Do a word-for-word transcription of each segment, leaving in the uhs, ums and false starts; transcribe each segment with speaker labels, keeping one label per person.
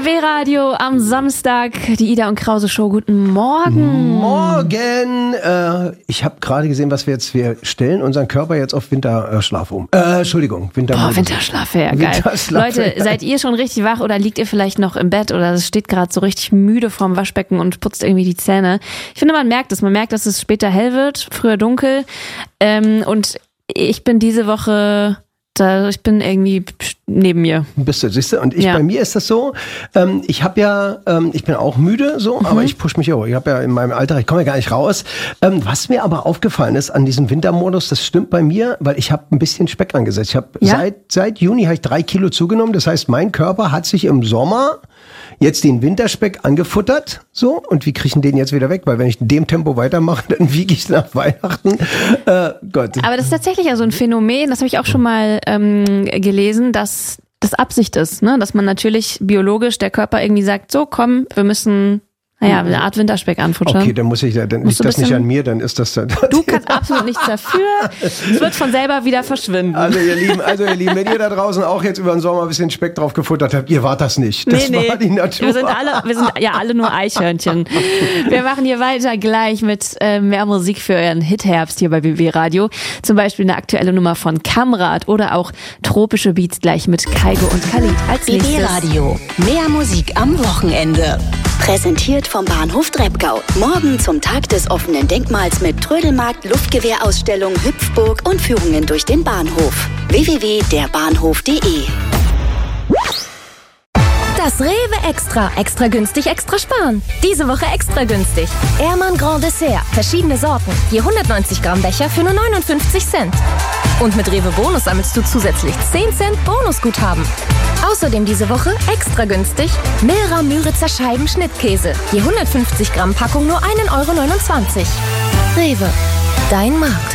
Speaker 1: W-Radio am Samstag, die Ida und Krause Show. Guten Morgen.
Speaker 2: Morgen. Äh, ich habe gerade gesehen, was wir jetzt, wir stellen unseren Körper jetzt auf Winterschlaf um. Äh, Entschuldigung, Wintermodus.
Speaker 1: Oh, Winterschlaf wäre ja geil.
Speaker 2: Winterschlaf
Speaker 1: Leute, seid ihr schon richtig wach oder liegt ihr vielleicht noch im Bett oder steht gerade so richtig müde vorm Waschbecken und putzt irgendwie die Zähne? Ich finde, man merkt es. Man merkt, dass es später hell wird, früher dunkel. Ähm, und ich bin diese Woche... Da, ich bin irgendwie neben mir.
Speaker 2: Bist du, siehst du? Und ich,
Speaker 1: ja.
Speaker 2: bei mir ist das so, ähm, ich habe ja, ähm, ich bin auch müde, so, mhm. aber ich push mich auch. Ich habe ja in meinem Alter, ich komme ja gar nicht raus. Ähm, was mir aber aufgefallen ist an diesem Wintermodus, das stimmt bei mir, weil ich habe ein bisschen Speck angesetzt. Ich habe ja? seit, seit Juni habe ich drei Kilo zugenommen. Das heißt, mein Körper hat sich im Sommer jetzt den Winterspeck angefuttert, so, und wie kriegen den jetzt wieder weg? Weil wenn ich in dem Tempo weitermache, dann wiege ich nach Weihnachten. Äh, Gott.
Speaker 1: Aber das ist tatsächlich ja so ein Phänomen, das habe ich auch schon mal ähm, gelesen, dass das Absicht ist, ne? Dass man natürlich biologisch, der Körper irgendwie sagt, so komm, wir müssen... Naja, eine Art Winterspeck anfuttern.
Speaker 2: Okay, dann muss ich, dann liegt das nicht an mir, dann ist das dann.
Speaker 1: Du kannst absolut nichts dafür. Es wird von selber wieder verschwinden.
Speaker 2: Also ihr Lieben, also ihr Lieben, wenn ihr da draußen auch jetzt über den Sommer ein bisschen Speck drauf gefuttert habt, ihr wart das nicht. Das
Speaker 1: nee,
Speaker 2: war
Speaker 1: nee.
Speaker 2: die Natur.
Speaker 1: Wir sind alle, wir sind ja alle nur Eichhörnchen. Wir machen hier weiter gleich mit äh, mehr Musik für euren Hit-Herbst hier bei B W Radio. Zum Beispiel eine aktuelle Nummer von Kamrat oder auch tropische Beats gleich mit Kaigo und Khalid. Als
Speaker 3: B W Radio. Mehr Musik am Wochenende. Präsentiert vom Bahnhof Treppgau. Morgen zum Tag des offenen Denkmals mit Trödelmarkt, Luftgewehrausstellung, Hüpfburg und Führungen durch den Bahnhof. w w w punkt der bahnhof punkt de
Speaker 4: Das Rewe Extra. Extra günstig, extra sparen. Diese Woche extra günstig. Ehrmann Grand Dessert. Verschiedene Sorten. Je hundertneunzig Gramm Becher für nur neunundfünfzig Cent. Und mit Rewe Bonus sammelst du zusätzlich zehn Cent Bonusguthaben. Außerdem diese Woche extra günstig Milra Müritzer Scheiben Schnittkäse. Je hundertfünfzig Gramm Packung nur ein Euro neunundzwanzig. Rewe. Dein Markt.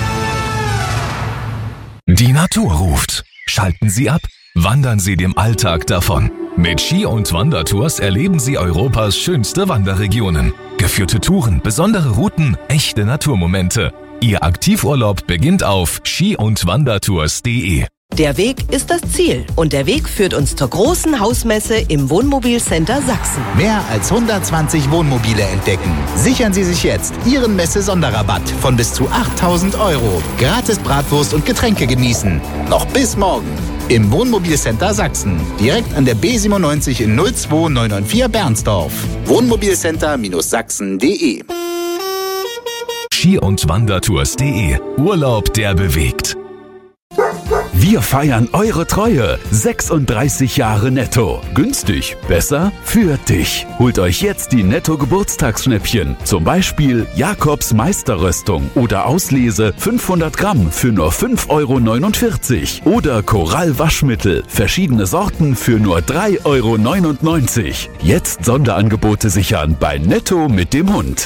Speaker 5: Die Natur ruft. Schalten Sie ab. Wandern Sie dem Alltag davon. Mit Ski- und Wandertours erleben Sie Europas schönste Wanderregionen. Geführte Touren, besondere Routen, echte Naturmomente. Ihr Aktivurlaub beginnt auf ski und wandertours punkt de.
Speaker 6: Der Weg ist das Ziel und der Weg führt uns zur großen Hausmesse im Wohnmobilcenter Sachsen.
Speaker 7: Mehr als hundertzwanzig Wohnmobile entdecken. Sichern Sie sich jetzt Ihren Messe-Sonderrabatt von bis zu achttausend Euro. Gratis Bratwurst und Getränke genießen. Noch bis morgen. Im Wohnmobilcenter Sachsen. Direkt an der B siebenundneunzig in null zwei neun neun vier Bernsdorf. Wohnmobilcenter Sachsen punkt de.
Speaker 5: ski und wandertours punkt de. Urlaub, der bewegt.
Speaker 8: Wir feiern eure Treue. sechsunddreißig Jahre Netto. Günstig, besser für dich. Holt euch jetzt die Netto-Geburtstagsschnäppchen. Zum Beispiel Jakobs Meisterröstung oder Auslese fünfhundert Gramm für nur fünf Euro neunundvierzig. Oder Korall Waschmittel. Verschiedene Sorten für nur drei Euro neunundneunzig. Jetzt Sonderangebote sichern bei Netto mit dem Hund.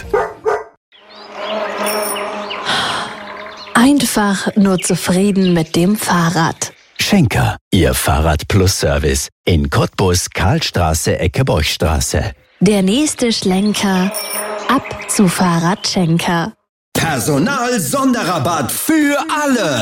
Speaker 4: Einfach nur zufrieden mit dem Fahrrad.
Speaker 9: Schenker, Ihr Fahrrad-Plus-Service in Cottbus, Karlstraße, Ecke Borchstraße.
Speaker 4: Der nächste Schlenker ab zu Fahrradschenker.
Speaker 10: Personal-Sonderrabatt für alle.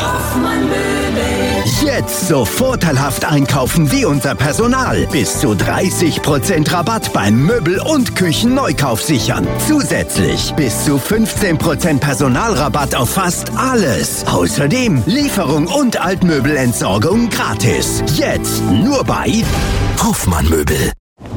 Speaker 10: Jetzt so vorteilhaft einkaufen wie unser Personal. Bis zu dreißig Prozent Rabatt beim Möbel- und Küchenneukauf sichern. Zusätzlich bis zu fünfzehn Prozent Personalrabatt auf fast alles. Außerdem Lieferung und Altmöbelentsorgung gratis. Jetzt nur bei Hoffmann Möbel.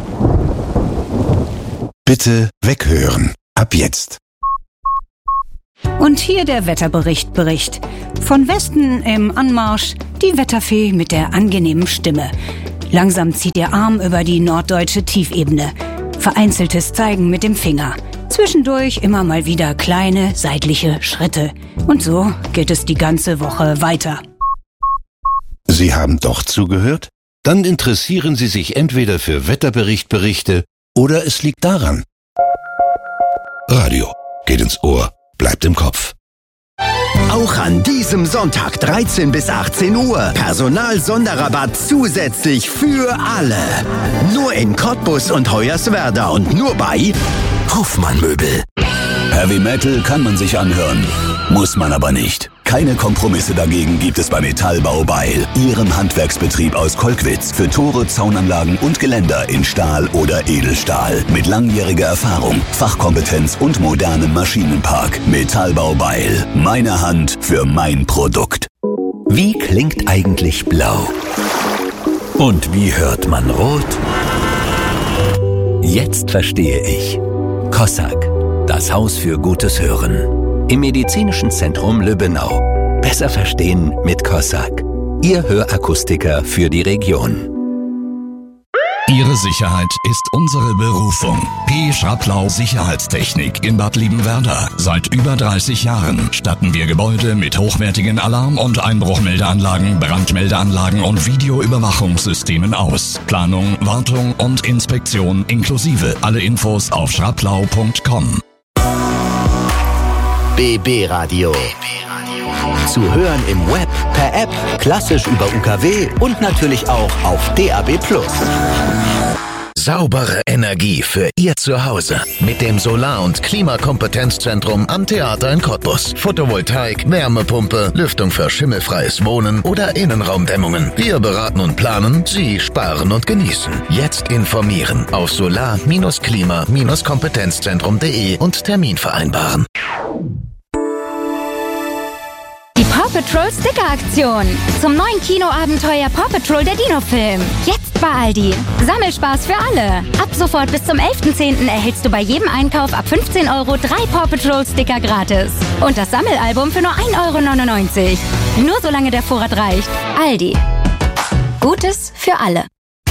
Speaker 11: Bitte weghören. Ab jetzt.
Speaker 12: Und hier der Wetterbericht Bericht. Von Westen im Anmarsch die Wetterfee mit der angenehmen Stimme. Langsam zieht ihr Arm über die norddeutsche Tiefebene. Vereinzeltes Zeigen mit dem Finger. Zwischendurch immer mal wieder kleine seitliche Schritte. Und so geht es die ganze Woche weiter.
Speaker 11: Sie haben doch zugehört? Dann interessieren Sie sich entweder für Wetterberichtberichte oder es liegt daran. Radio geht ins Ohr. Bleibt im Kopf.
Speaker 10: Auch an diesem Sonntag dreizehn bis achtzehn Uhr. Personal-Sonderrabatt zusätzlich für alle. Nur in Cottbus und Hoyerswerda und nur bei Hoffmann Möbel.
Speaker 13: Heavy Metal kann man sich anhören, muss man aber nicht.
Speaker 8: Keine Kompromisse dagegen gibt es bei Metallbau Beil, Ihrem Handwerksbetrieb aus Kolkwitz für Tore, Zaunanlagen und Geländer in Stahl oder Edelstahl. Mit langjähriger Erfahrung, Fachkompetenz und modernem Maschinenpark. Metallbau Beil. Meine Hand für mein Produkt.
Speaker 9: Wie klingt eigentlich blau? Und wie hört man rot? Jetzt verstehe ich. Kossak, das Haus für gutes Hören. Im Medizinischen Zentrum Lübbenau. Besser verstehen mit Kossak. Ihr Hörakustiker für die Region.
Speaker 5: Ihre Sicherheit ist unsere Berufung. P. Schraplau Sicherheitstechnik in Bad Liebenwerda. Seit über dreißig Jahren statten wir Gebäude mit hochwertigen Alarm- und Einbruchmeldeanlagen, Brandmeldeanlagen und Videoüberwachungssystemen aus. Planung, Wartung und Inspektion inklusive. Alle Infos auf schraplau punkt com.
Speaker 9: B B Radio. Zu hören im Web, per App, klassisch über U K W und natürlich auch auf D A B plus.
Speaker 11: Saubere Energie für Ihr Zuhause mit dem Solar- und Klimakompetenzzentrum am Theater in Cottbus. Photovoltaik, Wärmepumpe, Lüftung für schimmelfreies Wohnen oder Innenraumdämmungen. Wir beraten und planen, Sie sparen und genießen. Jetzt informieren auf solar Klima Kompetenzzentrum punkt de und Termin vereinbaren.
Speaker 13: Die Paw Patrol Sticker Aktion. Zum neuen Kinoabenteuer Paw Patrol der Dino-Film. Jetzt bei Aldi. Sammelspaß für alle. Ab sofort bis zum elften zehnten erhältst du bei jedem Einkauf ab fünfzehn Euro drei Paw Patrol Sticker gratis. Und das Sammelalbum für nur ein Euro neunundneunzig. Nur solange der Vorrat reicht. Aldi. Gutes für alle.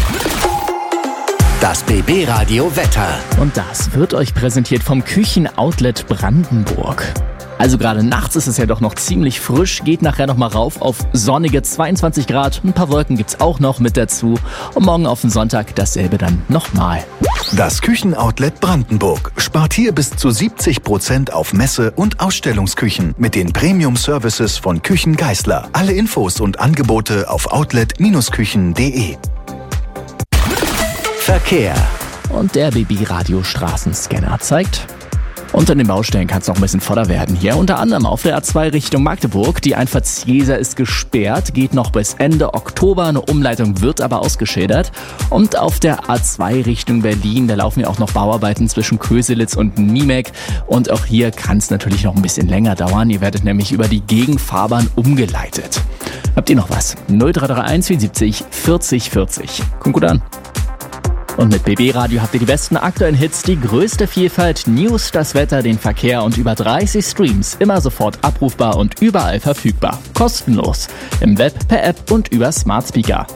Speaker 9: Das B B Radio Wetter.
Speaker 14: Und das wird euch präsentiert vom Küchenoutlet Brandenburg. Also gerade nachts ist es ja doch noch ziemlich frisch, geht nachher nochmal rauf auf sonnige zweiundzwanzig Grad. Ein paar Wolken gibt's auch noch mit dazu. Und morgen auf den Sonntag dasselbe dann nochmal.
Speaker 15: Das Küchenoutlet Brandenburg spart hier bis zu siebzig Prozent auf Messe- und Ausstellungsküchen mit den Premium-Services von Küchen Geissler. Alle Infos und Angebote auf outlet Küchen punkt de.
Speaker 9: Verkehr.
Speaker 14: Und der B B-Radio-Straßenscanner zeigt... Unter den Baustellen kann es noch ein bisschen voller werden hier. Unter anderem auf der A zwei Richtung Magdeburg. Die Einfahrt Zieser ist gesperrt, geht noch bis Ende Oktober. Eine Umleitung wird aber ausgeschildert. Und auf der A zwei Richtung Berlin, da laufen ja auch noch Bauarbeiten zwischen Köselitz und Niemek. Und auch hier kann es natürlich noch ein bisschen länger dauern. Ihr werdet nämlich über die Gegenfahrbahn umgeleitet. Habt ihr noch was? null drei drei eins vierundsiebzig vierzig vierzig. Kommt gut an. Und mit B B Radio habt ihr die besten aktuellen Hits, die größte Vielfalt, News, das Wetter, den Verkehr und über dreißig Streams. Immer sofort abrufbar und überall verfügbar. Kostenlos. Im Web, per App und über Smart Speaker.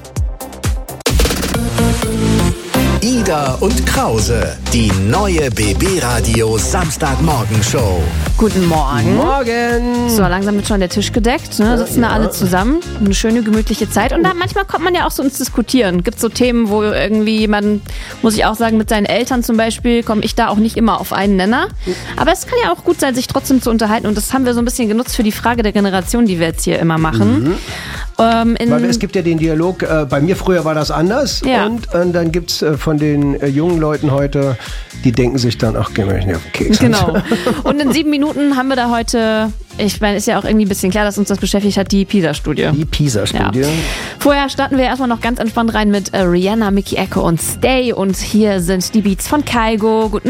Speaker 7: Ida und Krause, die neue B B Radio Samstagmorgenshow.
Speaker 1: Guten Morgen.
Speaker 2: Morgen.
Speaker 1: So, langsam wird schon der Tisch gedeckt, ne? Sitzen
Speaker 2: ja.
Speaker 1: da alle zusammen. Eine schöne, gemütliche Zeit. Und da manchmal kommt man ja auch so ins Diskutieren. Gibt so Themen, wo irgendwie man, muss ich auch sagen, mit seinen Eltern zum Beispiel, komme ich da auch nicht immer auf einen Nenner. Aber es kann ja auch gut sein, sich trotzdem zu unterhalten. Und das haben wir so ein bisschen genutzt für die Frage der Generation, die wir jetzt hier immer machen.
Speaker 2: Mhm.
Speaker 1: Ähm, in
Speaker 2: Weil es gibt ja den Dialog, äh, bei mir früher war das anders.
Speaker 1: Ja.
Speaker 2: Und, und dann gibt es äh, von den äh, jungen Leuten heute, die denken sich dann, ach, gehen wir nicht auf den Keks.
Speaker 1: Genau. Und in sieben Minuten haben wir da heute, ich meine, ist ja auch irgendwie ein bisschen klar, dass uns das beschäftigt hat, die PISA-Studie.
Speaker 2: Die PISA-Studie.
Speaker 1: Ja. Vorher starten wir erstmal noch ganz entspannt rein mit äh, Rihanna, Mickey Echo und Stay. Und hier sind die Beats von Kygo. Guten